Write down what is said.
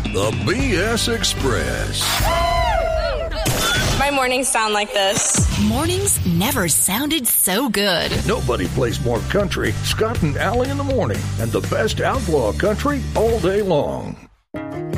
The BS Express. My mornings sound like this. Mornings never sounded so good. Nobody plays more country. Scott and Allie in the morning, and the best outlaw country all day long.